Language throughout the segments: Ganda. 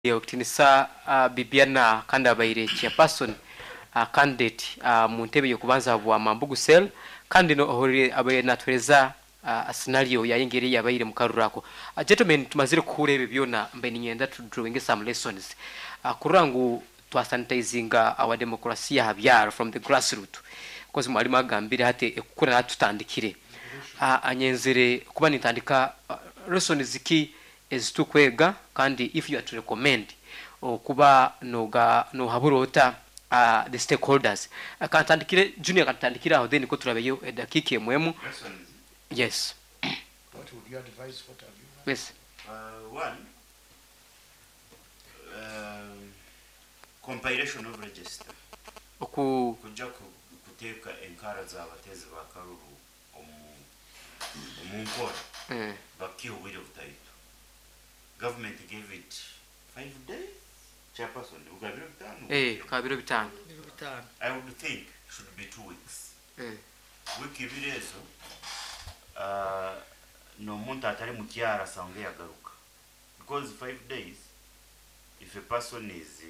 okutinisa Bibiana kandi abaire chairperson candidate mu ntebe yokubanza bwa Mambugu Cell kandi no abaye natweza scenario ya ingeri yabaire mu karurako. Gentlemen, tumazire kuhura ebyo byona mbe ninyenda to drawing some lessons kurangu to sanitizing our democracy habyara from the grassroots because mwalimu agambire hate ekukura natutandikire anyenzere kuba nitandika lessons ziki ezitukwega kandi if you are to recommend kuba no haburota the stakeholders akatandikire junior akatandikira aho then ko turabeyo dakike mwemu. Yes. What would you advise? What have you? Yes. One, compilation of register. Kujja kuteeka enkara z'abatezi ba Kalulu omunkola bakiwa obwire butaito. Government gave it 5 days. Chairperson, ukabiro bitano. Kabiro bitano. I would think should be 2 weeks. Wiki birezo no muntu atari mukyara sange yagaruka because 5 days if a person is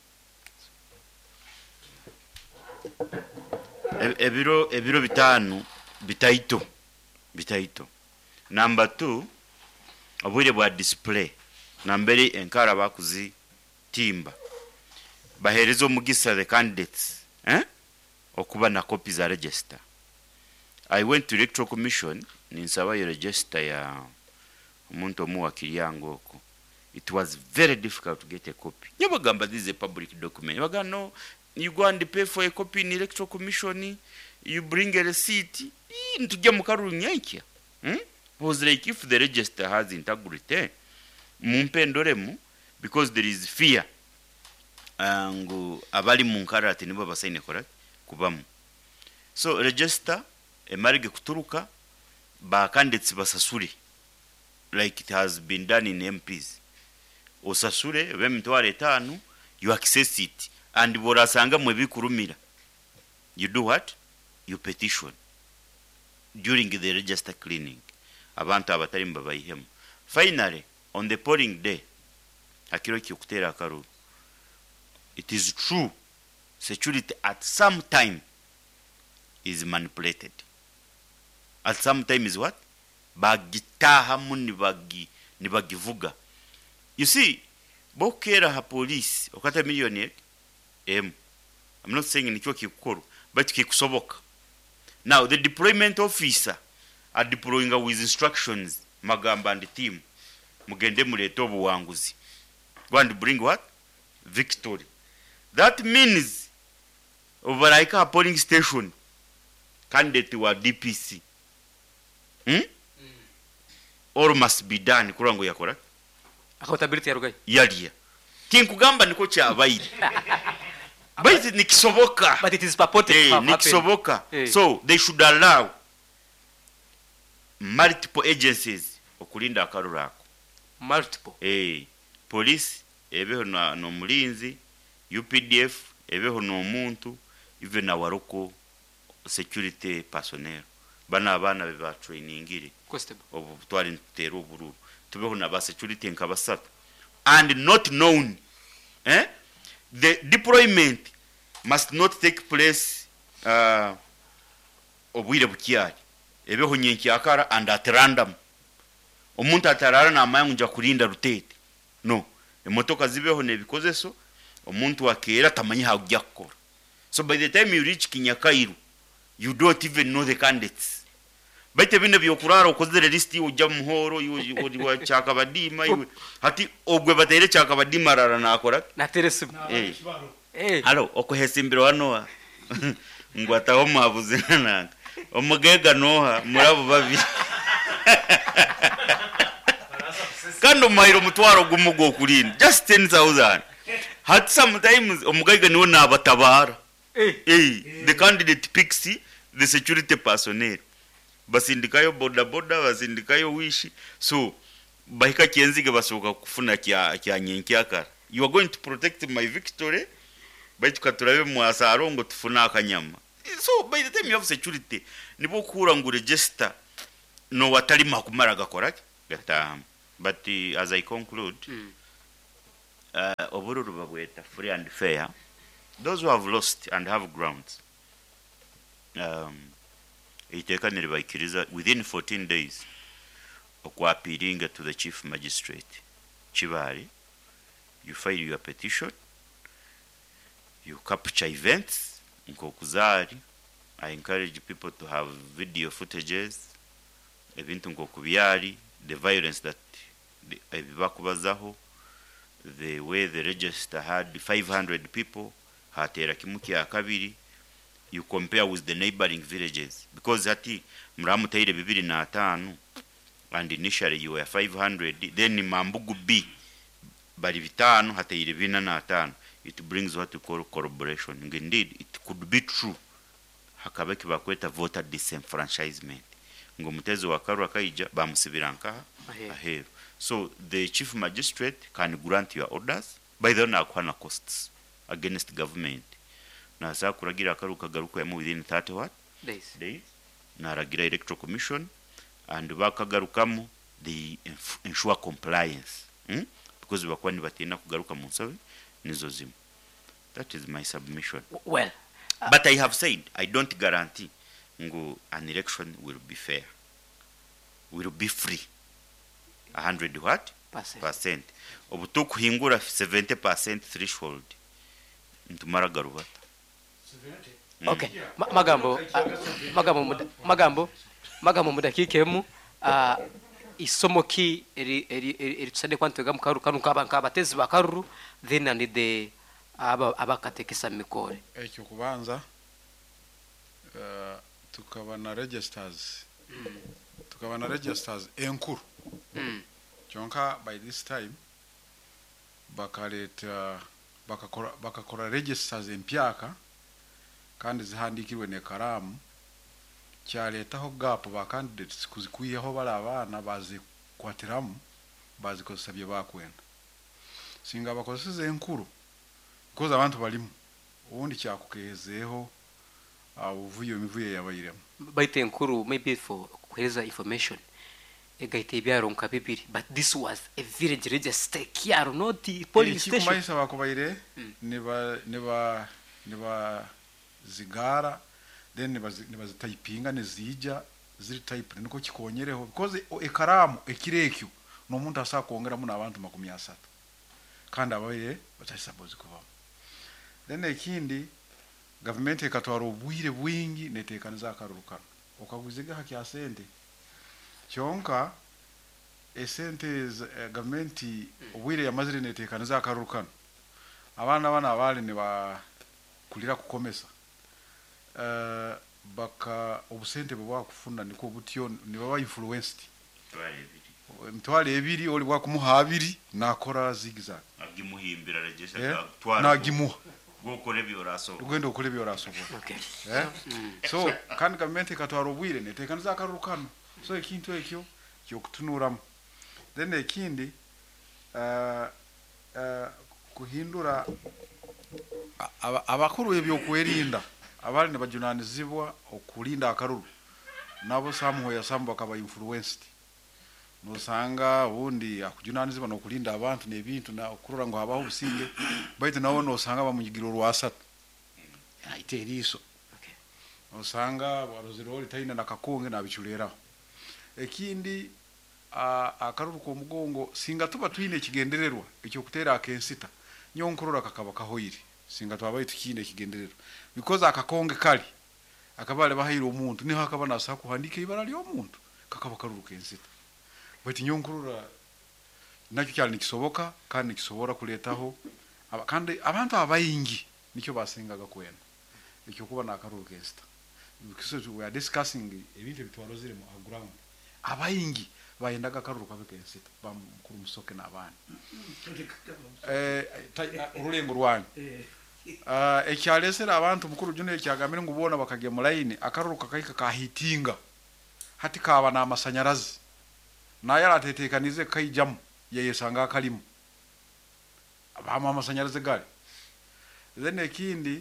ebiro bitano bitaito. Number 2, obwire bwa display nambere enkara bakuzi timba baherezo mugisa the candidates okuba na copy za register. I went to Electoral Commission ninsaba yo register ya omuntu omuwakili yango oko. It was very difficult to get a copy. Nyabagamba this is a public document. Baga no, you go and pay for a copy in Electoral Commission, you bring a receipt, ntujja mu Kalulu nyankya. Was like if the register has integrity, mumpendoremu because there is fear. Ngo abali mu nkara ati nibo basaine correct kubamu. So register emarige kuturuka ba candidates basasure like it has been done in MPs. Osasure bemtware 5 you access it and borasanga mwe bikurumira. You do what? You petition during the register cleaning. Abantu abatari mbabayihemu. Finally on the polling day akiro kyokutera Kalulu. It is true security at some time is manipulated. At some time is what? Bagitaha muni bagivuga. You see, bokera ha police okata millionaire I'm not saying nikyo kikuru, but kikusoboka. Now the deployment officer are deploying with instructions magamba and team mugende muleto obuwanguzi. Go and bring what? Victory. That means over like a polling station candidate wa DPC or must be done kurango yakora accountability yarugai yalia tinkugamba niko kyabaire but nikisoboka but it is purported nikisoboka so they should allow multiple agencies okulinda Akalulu ako multiple police ebeho no mulinzi UPDF ebeho no muntu even awaroko security personnel bana abana beba trainingire obu twali ntero bururu tubeho na ba security nkabasatu and not known the deployment must not take place obwire bukyali ebeho nyenki akara and at random omuntu atarara na amayangu nja kulinda rutete no emotoka zibeho nebikozeso omuntu akera tamanyi hajja kukora. So by the time you reach Kinyakairu you don't even know the candidates. Baite bine byokurara ukozere list ujja muhoro wa Kyakabadima iwe hati ogwe batere Kyakabadima rara nakora na teresimu halo okohesimbiro hano ngwataho mabuze nanga omugega noha murabo babi kando mairo mutwaro gumugo kulinda just 10,000 hati sometimes omugega niwo nabatabara the candidate picks the security personnel basindikayo boda basindikayo wishi so bahika kienzige basoka kufuna kya nyenki akara. You are going to protect my victory baitu katurabe mwasaro ngo tufuna akanyama. So by the time you have security nibo kura ngo register no watali makumara gakora gata. But as I conclude obururu babweta free and fair. Those who have lost and have grounds, itekanire baikiriza within 14 days okwapiringa to the chief magistrate Chibali. You file your petition, you capture events nkokuzari. I encourage people to have video footages ebintu nkokubyali, the violence that ebibakubazaho, the way the register had 500 people hatera kimuki akabiri. You compare with the neighboring villages, because hati mramu taire 205 and initially you were 500, then Mambugu B bali bitano hataire 405. It brings what we call corroboration. Indeed, it could be true. Hakabeki bakweta voter disenfranchisement. Ngo mutezo wa Karua kaija bamusibiranka aheru. So the chief magistrate can grant your orders by the nakwana costs against government. Na sa kuragira Karua kagaruka yamu within 30 what? Days. Na ragira electoral commission and bakagarukamu they ensure compliance. Because bakwani batina kugaruka munsabe nizo zimu. That is my submission. Well, but I have said I don't guarantee ngo an election will be fair, will be free 100 what percent obutuku hingura 70% threshold ntumara garubata. Okay, magambo mudakikemu isomo ki eri tusande kwantega mukaru kanu kabatezi bakaruru then and the abakatekesa mikore ekyo kubanza tukaba na registers enkuru kyonka by this time bakaleta bakakora registers empyaka kandi zihandikirwe ne karamu kyaletaho gap ba candidates kuzikuyeho bali abana bazi kwatiramu bazi kozesabye bakwenda singa bakozeseze enkuru because abantu balimu ubundi cyakukezeho uvuyo mivuye yabayiremo baite enkuru maybe for kuhereza information egaite byaro nka bibiri, but this was a village register kyaro not police station. Kumaisa bakobayire niba zigara then niba typinga nezija ziri type niko kikonyereho because ekaramu ekirekyo no muntu asakongera mu nabantu 30 kandi abaye batasabozi kuva. Then ekindi government ekatwara obwire bwingi netekaniza akarurukano okaguziga haki ya sente kyonka esente government obwire yamazire netekaniza akarurukano abana abali ne ba kulira kukomesa baka obusente bwa kufunda niko butyo ni baba influenced mtwale ebiri oli bwa kumuha abiri nakora zigzag agimuhimbira register twara nagimuha ugendo okolebyo raso. Okay. So kandi government ekatwara obwire netekaniza akarurukano so ekintu ekyo kyokutunuramu. Then ekindi kuhindura abakuru ebyo kwerinda abali ne bajunanizibwa okulinda akaruru nabo samuho yasambu akaba influenced nosanga ubundi akujunanizibwa no kulinda abantu nebintu na okurura ngo habaho businge baite nawo nosanga bamunyigiro rwasatu aiteriso. Okay. Nosanga baroziroli taina nakakonge nabichulera ekindi akaruru ko mugongo singa tuba twine kigendererwa ekyo kutera akensita nyonkurura kakaba kahoyiri singa twabaye tukine kigendererwa because akakonge kali akabale bahiro omuntu niho akaba nasa kuhandika ibara lyo omuntu kakaba karuru kensita bati nyonkurura nakyo cyali nikisoboka kandi nikisobora kuletaho kandi abantu abayingi nicyo basengaga kwenda ekyo kuba nakaruru kensita because we are discussing ebintu bitwarozire mu ground abayingi bayendaga karuru kabekensita bamukuru musoke nabana urulengo rwani ekyalesera abantu mukuru june ekyagamire ngubona bakage mu line akaruru kakayika kahitinga hati kaba na amasanyarazi na yaratetekanize kayijam yeyesanga kalimu abama amasanyarazi gari. Then ekindi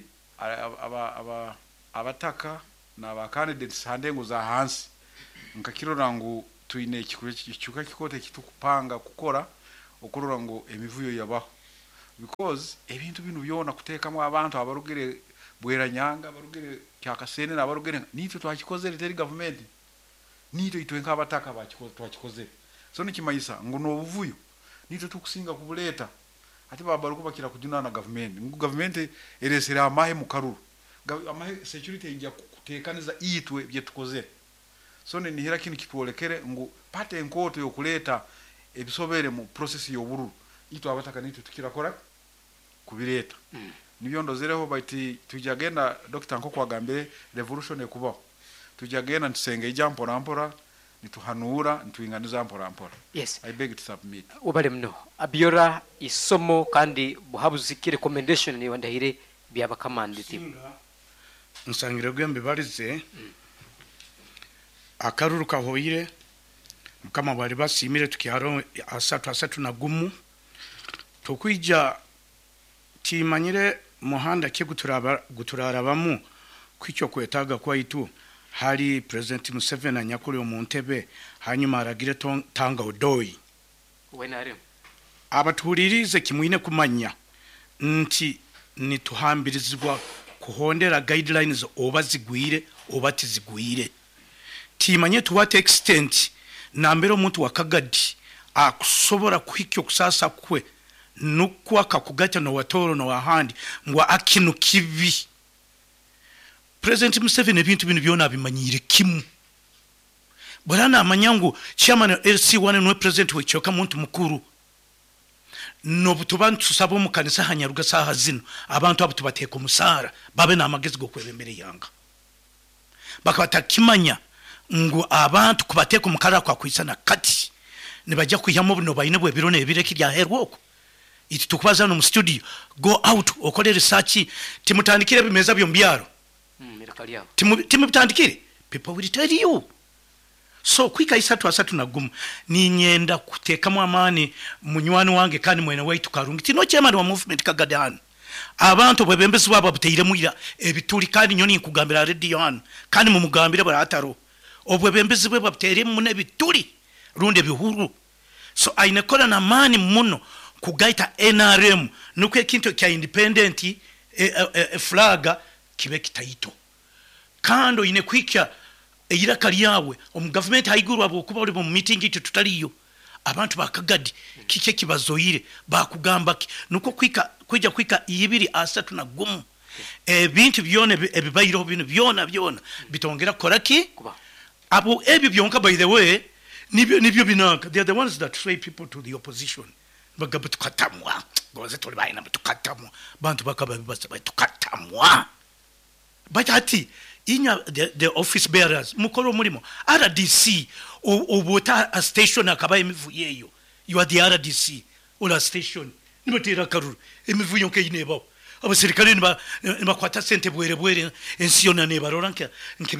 abataka na ba candidates handengo za hansi nkakiro rangu tuine kichuka kikote kitukupanga kukora okurura ngo emivuyo yabaho because ebintu bino byona kuteekamu abantu abarugire Bweranyanga abarugire Kyakasene n'abarugire nitwe twakikoze teri government nitwe itwe nk'abataka twakikoze so nikimanyisa ngono obuvuyo nitwe tukusinga kubuleeta ate babaruko bakira kujuna na government ngu government eresera amahe mu Karuru amahe security inja kuteekaniza itwe bye tukoze so ni hira kintu kitwolekere ngu pate enkoto yokuleeta ebisobere mu process y'obururu itwe abataka nitwe tukirakora kubileeta nibyo ndozereho baiti tujagenda Dr. Nkoko agambye revolution ekubaho tujagenda tusenge ijampo rampora nituhanura nituinganiza mpora. Yes, I beg to submit. Ubale mno abiora isomo kandi buhabuzi recommendation ni wandahire byaba kamanditi nsangire gwembe balize Akaruru kahoyire mukama bari basimire tukiharo asatu na gumu tukwija timanyire muhanda ke guturarabamu kwicyo kwetaga kwa itu hari President Museveni anyakuri omuntebe hanyuma aragire tanga odoi wenare abaturirize kimwine kumanya nti nituhambirizwa kuhondera guidelines obazigwire obatizigwire timanye to what extent nambere omuntu wakagadi akusobora kwikyo kusasa kwe nukwa kakugata no watoro no wahandi ngwa akinu kivi President Museveni ebintu bino byona bimanyire kimu barana amanyangu chairman LC1 no president wechoka muntu mukuru no butubantu sabo mu kanisa hanyaruga saha zino abantu abo tubateka umusara babe na amagezi go kwebembere yanga bakabatakimanya ngo abantu kubateka umukara kwa kwisana kati nibajya kuyamo buno bayine bwe birone ebireki bya herwoko iti tukubaza no mu studio go out okole research timutandikire bimeza byo mbyaro timutandikire people will tell you so kwika asatu na gumu ni nyenda kutekamu amani munywani wange kandi mwene waitu karungi tino chairman wa movement kagadana abantu bwebembezi baba buteire muira ebituli kandi nyoni nkugambira radio hano kandi mu mugambire barataro obwebembezi bwe babuteire mu nebituli runde bihuru so ainekora na mani muno kugaita NRM nuko ekinto kya independent flaga kibe kitaito kando ine kwikya eyiraka yawe government haiguru abo kuba oli mu meeting ite tutaliyo abantu bakagadi kike kibazoyire bakugamba nuko kwija kwika yibiri asatu na gumu ebintu byone ebibayiro bino byona bitongera koraki abo ebi byonka by the way nibyo binanka they are the ones that sway people to the opposition bagaba tukatamwa goze toli bayina tukatamwa bantu bakaba bibasa tukatamwa batati inya the office bearers mukoro mulimo RDC obota a station akaba emivu yeyo you are the RDC ola station nibatera Karuru emivu yonke ineba abasirikale niba kwata sente bwere ensiyona ne baroranka nke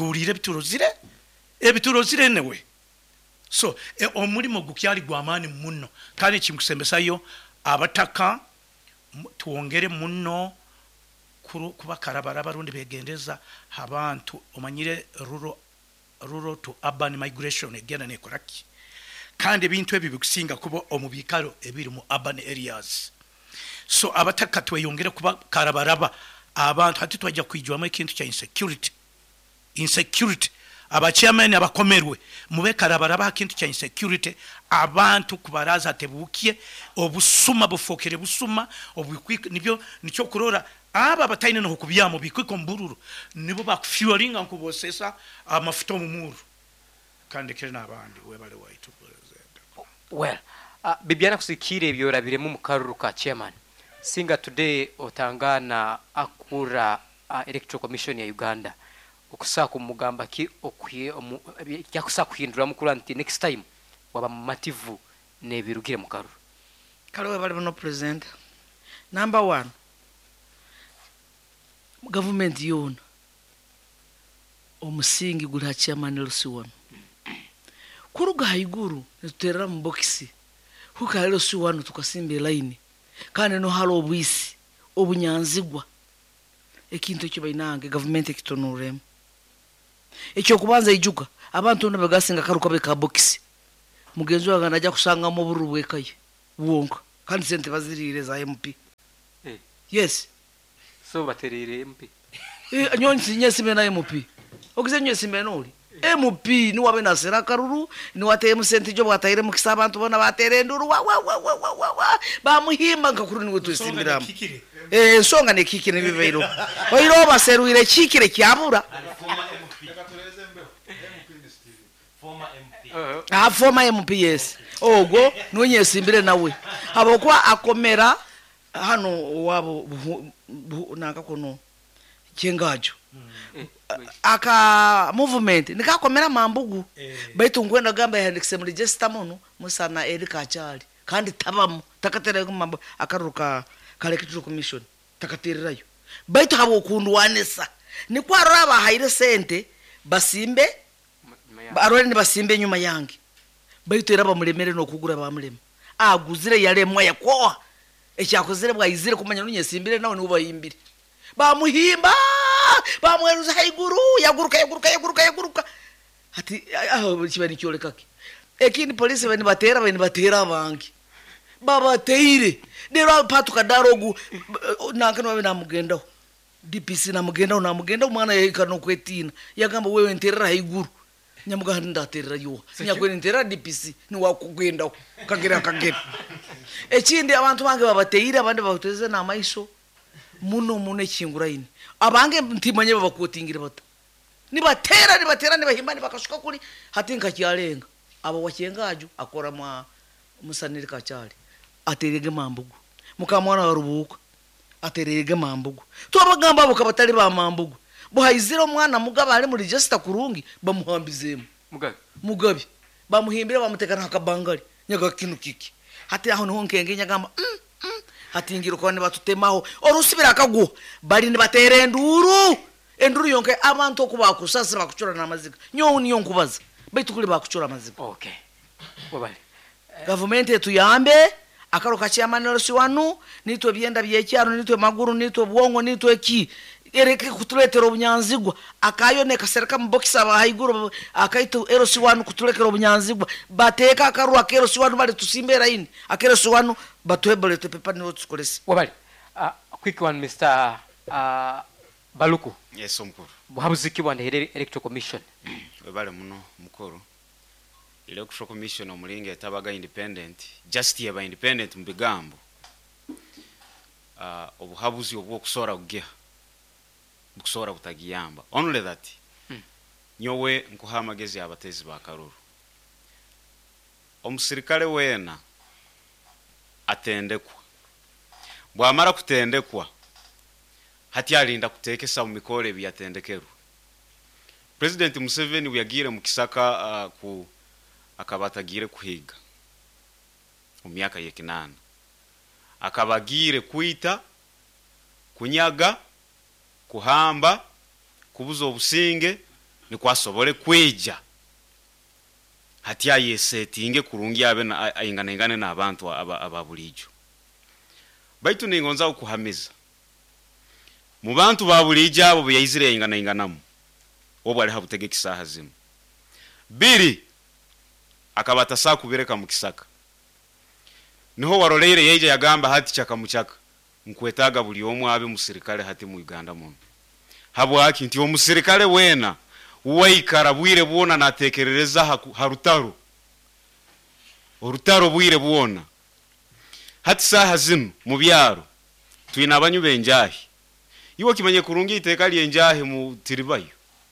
ebiturozire newe so omulimo gukyali gwamani munno kandi kimkusembesayo abataka tuongere munno kubakarabara barundi begendeza abantu omanyire rural to urban migration egena ne koraki kandi ebintu ebi bikusinga kuba omubikaro ebiri mu urban areas so abataka tweyongere kuba karabaraba abantu hati twajja kwijwamo ikintu kya insecurity abachairman abakomerwe mube karabaraba ikintu kya insecurity abantu kubaraza tebukiye obusuma bufokere busuma obukwiko nibyo nicyo kurora aba batayine no kubyamo bikwiko mbururu nibo bakufuelinga nkubosesa amafuta mu muru kandi kire nabandi webale waitu well bibyana kusikire ebyo rabiremu mu Karuru ka chairman singa today otangana akura electoral commission ya Uganda okusaka umugamba ki okwiye yakusaka kuhindura mukuru anti next time waba mativu ne birugire mu Karuru kalo bali no president number 1 government yona omusingi guri chairman LC1 kuruga haiguru neterera mu boxi huka LC1 tukasimbe line kandi no halo obwisi obunyanzigwa ekintu kibainange government ekitonurem ekyo kubanza ijuka abantu nabagasinga karuka beka boxi mugenzi wanga najya kusanga mu burubwe kaye buonka kandi sente bazirire za MP. Eh. Yes. So baterere MP. Nyonyi sinyesime na MP. Okize nyesime noli. MP ni wabe na sera karuru ni wateye musente jo bwatayire mukisa abantu bona batere nduru wa bamuhimba ngakuru ni wetu simbira. Songa ne kikire bibeiro. Oiro baseruire kikire kyabura. Former MP yes. Ogo nunyesimbire nawe. Abokwa akomera hano wabo nakakono chengajo. Aka movement nikakomera mambugu baitu ngwenda gamba ya ndikisema register mono musana Erika Chali kandi tabamu takatere kumambo akaruka electoral commission takatererayo baitu habo kundu wanesa ni kwa raba haire sente basimbe barone basimbe nyuma yangi baitu eraba mulemere no kugura bamulema aguzire yalemwa yakwa ekyakozire bwayizire kumanya nunyesimbire nawe nubayimbire bamuhimba bamweruza haiguru yaguruka hati aho kibani kyolekake ekini police bani batera bangi baba teire dero patuka darogu nankano babe namugenda DPC namugenda mwana yakano kwetina yakamba wewe nterera haiguru nyamuga ndaterera yo nyakwene nterera DPC ni wakugenda kagera ekindi abantu bange babateire abandi bateze na maiso muno ekinguraine abange ntimanye babakotingire bata nibatera nibahimbani bakashuka kuri hatinka kyalenga abo wakyengaju akora musanire Kachali aterege mambugu mukamwana warubuka aterege mambugu twabagamba abo kabatari ba mambugu buhayizira mwana mugaba ari muri register kurungi bamuhambizemo mugabe bamuhimbira bamutekana hakabangari nyaga kinu kiki hati aho niho nkenge nyagamba hatingira ko ne batutemaho orusibira akaguha bari ni batere enduru yonke abantu okubakusasa bakucura namaziga niyo nkubaza baitu kuli bakucura amaziga. Okay bobale government yetu yambe akaroka chairman wanu nitwe byenda byecyaro nitwe maguru nitwe bwongo nitwe ki ereke kutuletera obunyanzigwa akayoneka serika mbokisa abahaiguru akaitu erosi wanu kutulekera obunyanzigwa bateka akaru akerosi wanu bali tusimbera ini akerosi wanu batwebelete pepa niwo tukolese wabali quick one Mr. Baluku. Yes omukuru buhabuziki bwa electoral commission webale muno mukuru electoral commission omulinga etabaga independent just yeba independent mbigambo obuhabuzi obwo kusora kugeha bukusora kutagiyamba only that nyowe nkuha amagezi abatezi ba Karuru omusirikale wena atendekwa bwamara kutendekwa hati alinda kutekesa mu mikole byatendekeru President Museveni buyagire mu Kisaka ku akabatagire kuhiga mu myaka ye 8 akabagire kuita kunyaga kuhamba kubuza obusinge ni kwasobole kweja hati ayesetinge kurungi abe ayingana n'abantu ababulijo baitu ningonza okuhamiza mu bantu babulijo abo byayizire inganamu obwo ali habutegekisa hazimu biri akabata saa kubireka mu Kisaka niho waroleire yeje yagamba hati chaka muchaka nkwetaga buli omwe abe musirikale hati mu Uganda muno habwa haki nti omusirikale wena uwaikara bwire buona natekerereza harutaro orutaro bwire buona hati saa hazinu mu byaro twina abanyu benjahi iwo kimanye kurungi itekali enjahi mu tiribayo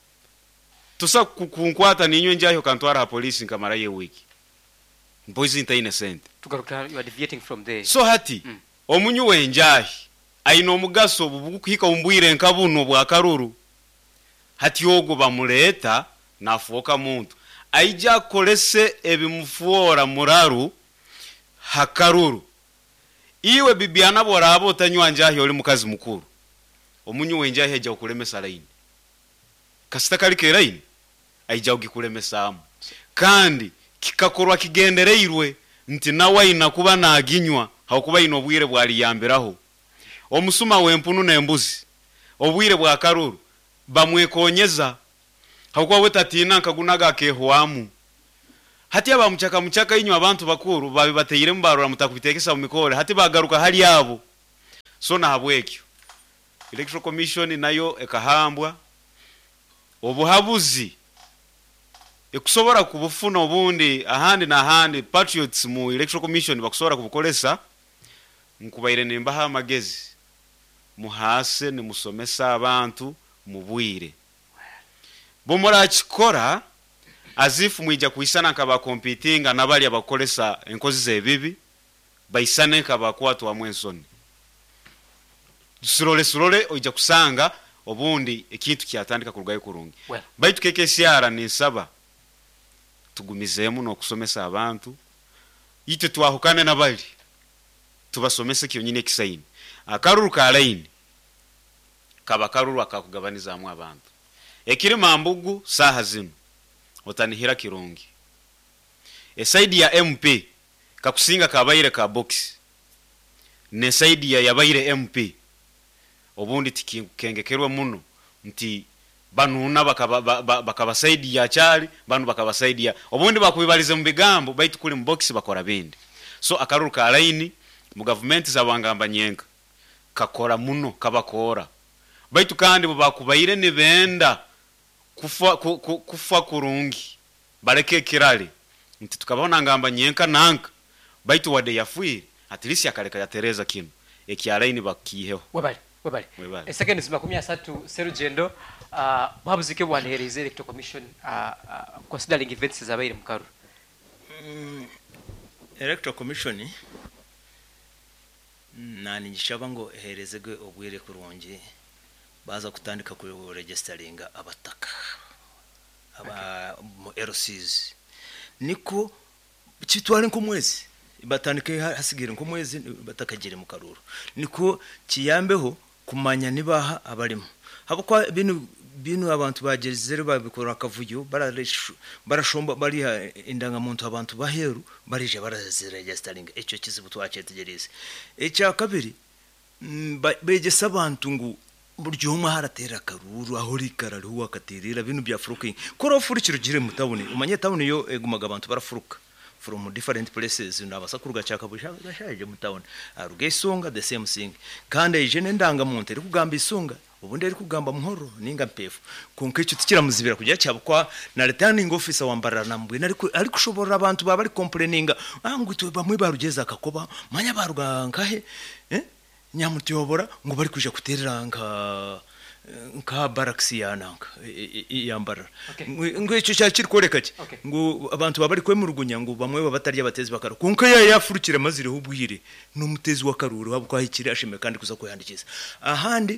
tusa kunkwata ninyo njahi okantwara polisi nkamara ye wiki mpozi nta innocent tugaruka you are deviating from there so hati omunyu wenjahi aino mugaso bukuhika umbwire nkabuno bwa Karuru hati yogo bamuleta nafoka muntu aija kolese ebimufuora muraru hakaruru iwe bibiana borabo tanywa njahi oli mukazi mukuru omunyu wenjahi aja kulemesa line kasita kali ke line aija ogikulemesa kandi kikakorwa kigendereirwe nti nawe inakuba naginywa hakuba ino bwire bwali yamberaho omusuma wempunu nembuzi obwire bwa Karuru bamwekonyeza hakuba wetatina nkagunaga kehwamu hati aba muchaka inyo abantu bakuru babibateyire mbarura mutakubitekesa mu mikore hati bagaruka hali yabo so na habwekyo electoral commission nayo ekahambwa obuhabuzi ekusobora kubufuna obundi ahandi na ahandi patriots mu electoral commission bakusobora kubukolesa nkubaire nimbaha amagezi muhase ni musomesa abantu mubwire bomora chikora azifu mwija kuisana nkaba competinga nabali abakolesa enkozi zebibi baisane nkaba kwatu wa mwensoni surole oija kusanga obundi ekintu kyatandika kurugayo kurungi baitu KKCR ni nsaba tugumizemu no kusomesa abantu ite twahukane nabali tubasomese kyonyine kisaini akaruru ka line kaba karuru akakugabaniza amwe abantu ekiri mambugu saha zino otanihira kirungi esaidi ya MP kakusinga kabaire ka box ne saidi ya yabaire MP obundi tikengekerwa muno nti banuna bakaba saidi ya chali banu bakaba saidi ya obundi bakubibalize mu bigambo baitu kuli mu box bakora bindi so akaruru ka line mu government zabangamba nyenka kakora muno kabakora baitu kandi bakubaire ne benda kufa kurungi bareke kirali nti tukabona ngamba nyenka nanka baitu wade yafuire at least yakaleka ya Teresa kino ekyalaini bakiheho webali second is 13 serugendo babuzike bwanhereze electoral commission considering events zabaire mukaru electoral commission nani gishabango herezege obwire kurungi baza kutandika ku registeringa abataka aba LCs niko kitwale nko mwezi batandike hasigire nko mwezi batakagire mu karuru niko kiyambeho kumanya nibaha abalimo habukwa binu abantu bagezere babikora kavuyo barashomba bari indanga muntu abantu baheru barije barazirejisteringa echo kizibu twachetegereze echa kabiri begesa abantu ngo buryo umwe haratera karuru aho rikarari huwa katerera binu bya furuking koro furikiro gire mutabone umanye tabone yo egumaga abantu barafuruka from different places nabasakuruga cyaka bushaje mutabone aruge isonga the same thing kandi ijene ndanga muntu ri kugamba isonga ubundi ari kugamba muhoro ninga mpefu konkecho tikira muzibira kujya cyabukwa na returning officer wambara nambwe ari kushobora abantu baba ari complaininga ngutwe bamwe barugeza akakoba manya baruga nkahe nyamutiyobora ngo bari kuja kuterera nka baraksi yananga yambara ngo icyo cyakiri korekake ngo abantu baba ari kwemurugunya ngo bamwe babatari abatezi bakaro konke yafurukira mazire hubwire no mutezi wa karuru habukwa hikiri ashime kandi kuza kuyandikiza ahandi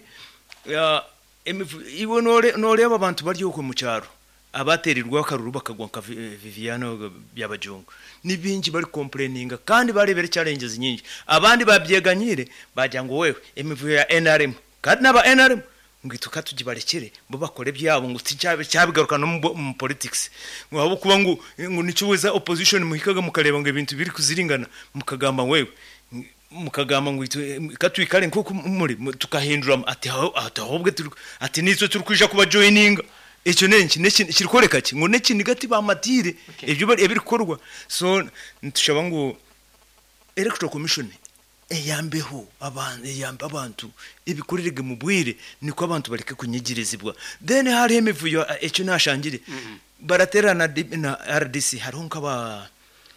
ibo nore abantu bari yo mu cyaro abaterirwa karuru bakagwa nka Viviano byabajungu nibingi bari complaininga kandi barebere challenges nyingi abandi babyeganyire bajya ngo wewe emivu ya NRM kandi naba NRM ngituka tugibarekere bo bakore byabo ngo cyabigaruka no mu politics ngo habo kuba ngo nicuweza opposition muhikaga mukareba ngo ibintu biri kuziringana mukagamba wewe mukagamba ngo katwikare nko muri tukahindura ati ahobwe ati nizo turi kwija kuba joininga icyo neki kirikoreka ki ngo neki nigati ba matire ibyo bari ebikorwa so ntushaba ngo electoral commission eyambeho abantu ibikorerege mu bwire niko abantu bareke kunyigirizibwa then hari hemivuyo icyo nashangire baraterana na RDC haronka ba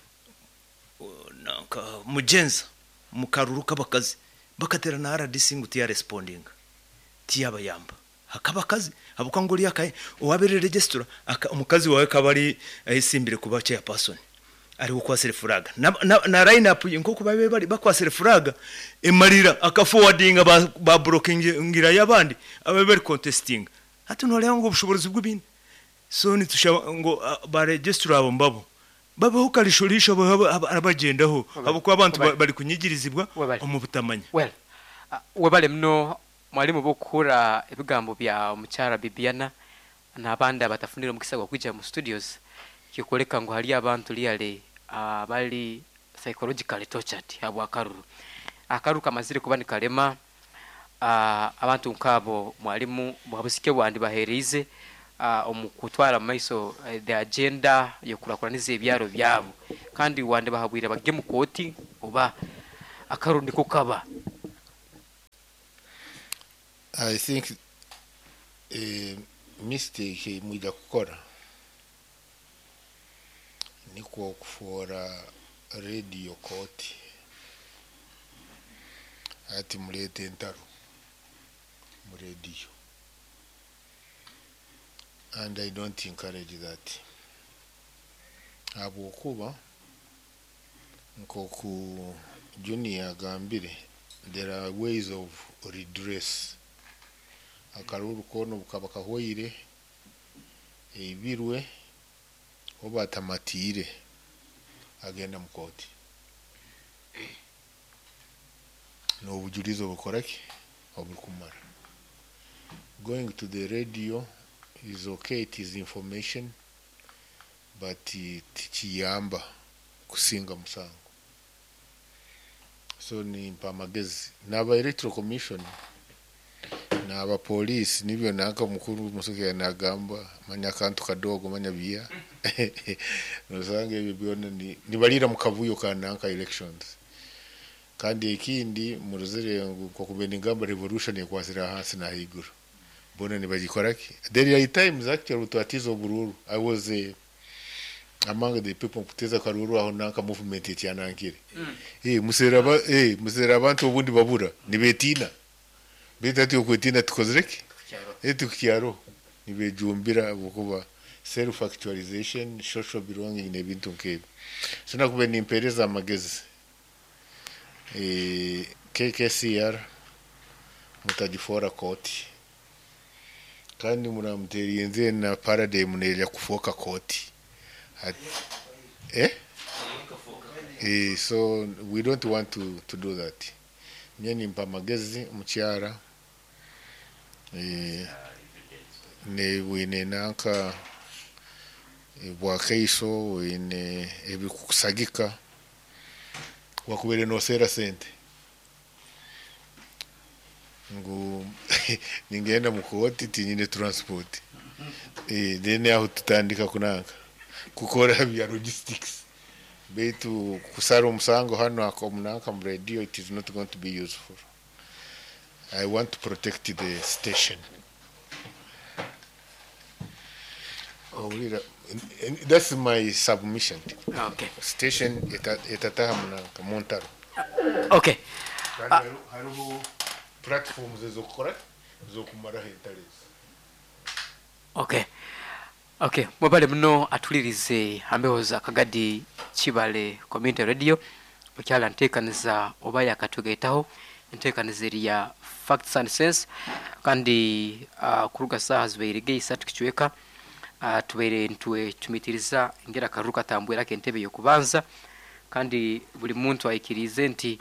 mugenza mukaruru kabakazi bakaterana RDC ngo tiya responding tiya bayamba hakaba kazi habuka ngo liyakaye uwabere registra umukazi wawe kabari ayisimbire kuba chairperson ari uko self-flag na line up nko kubabe bari bakwa self-flag emarira akaforwardinga ba blocking ngira yabandi abe bari contesting hati no leo ngo bushobozi bw'ibindi so ni tushaba ngo ba registra abo mbabo babaho karishorisha abagendaho habuko abantu bari kunyigirizibwa mu butamanya webale mno mwalimu bokura ebigambo bya mucyara Bibiana nabandi abatafunira mu kisago kwijja mu studios kikoleka ngo hali abantu liyale bali psychologically tortured abo akaru kamazire kubani kalema abantu nkabo mwalimu mwabusike bwandi baherize omukutwala maiso the agenda yokulakulaniza ebyalo byabo kandi wande bahabwira bagye mu kooti oba akarundi kukaba. I think mistake mwija kukora niko okufuora radio kooti ati mulete entaro mu radio, and I don't encourage that. Habwokuba nkoku Junior agambire, there are ways of redress. Akaruru kono bukaba kahoire ebirwe oba tamatire agenda mu kooti n'obujulizo bukoraki obukumara. Going to the radio is okay, it is information, but tikiyamba kusinga musango. So ni mpamagezi n'aba electoral commission n'aba police nibyo naka mukuru musuke nagamba manya kantu kadogo manya bia nosange ebyo byona ni balira mukavuyo kananka elections kandi ekindi muruzire ngo kubeni ngamba revolution yakwasira hasi na higuru bona ni bagikoraki. There are times actually utatizo bururu. I was among the people kuteza karuru aho nanka movement yanankire musera abantu obundi babura ni betina betati okwetina tukozereki tukyaro ni bejumbira bukuba self actualization, social belonging nebintu nkebe. Sina kube ni impereza amagezi KKCR mutajifora koti kandi muramterienze na paradigm neja kufoka koti so we don't want to do that. Nyeni mpamagezi mchiara ne wine nanka bwakeiso wine ebikusagika wakubere no sera sente ngu ningeenda mukoti tinyine transport dene aho tutandika kunanka kukora bya logistics betu kusara umusango hano akomunanka mu radio, it is not going to be useful. I want to protect the station. That's my submission. Okay. Station etataha munanka Montaro. Okay. Hariho platforms ezokora zokumara hentalezi. Okay. Okay, mobale muno atulirize ambehoza Kagadi Kibale Community Radio okyala ntekaniza obaya katugetaho ntekaniza ya Facts and Sense kandi kuruga saha zibeirige isatu kichweka tubere ntwe tumitiriza ngera karuka tambwera kentebe yo kubanza kandi buli muntu ayikirize nti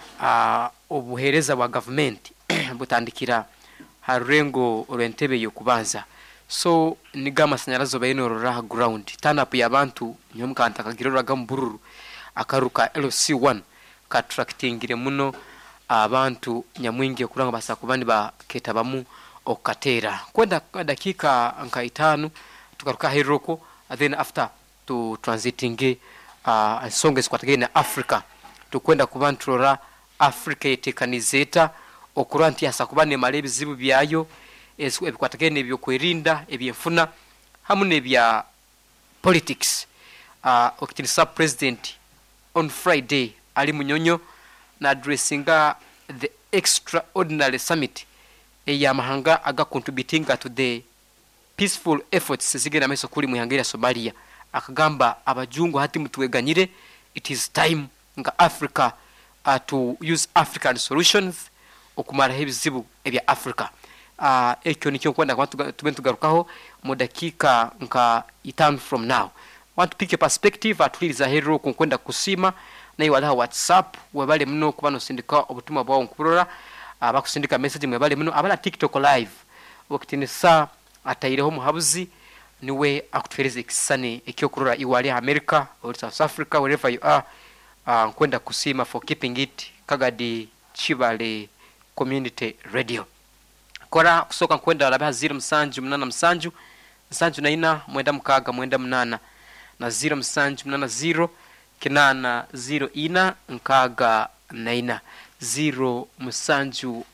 obuhereza wa government butandikira harengo orentebe yo kubanza. So nigama sanyarazo bayinorora ground turn up yabantu nyomukanta kagirora gambururu akaruka LC1 kattractingire muno abantu nyamwingi kuranga basakubandi baketabamu okatera kwenda dakika nka 5 tukaruka heroko, then after to transiting songe squatagena Africa tukwenda kubantrora Africa etekanizeta okuranti asakubane malebi zibu byayo ebikwatagene ebyo kwerinda ebyefuna hamune bya politics. Okitinisa president on Friday ali munyonyo na addressinga the extraordinary summit eyamahanga aga contributing to the peaceful efforts zigena meso kuli muyangira Somalia akagamba abajungu hati mtuweganyire, it is time nga Africa to use African solutions okumara hebizibu ebya Africa. Ekyo nikyo kwenda kwa tugarukaho mu dakika nka 5 from now. Want to pick a perspective atuliriza hero kwenda kusima na iwala WhatsApp webale muno kubano sindika obutuma bwawo nkurora abakusindika message mwebale muno abala TikTok live wakitinisa ataireho muhabuzi niwe akutufereze kisane ekyo kurora iwali America or South Africa wherever you are kwenda kusima for keeping it Kagadi Kibale Community Radio. Kora kusoka kwenda labaha 0 msanju mnana msanju nsanju na ina mwenda mukaga mwenda munana na 0 musanju munana 0 kinana 0 ina nkaga na ina 0 musanju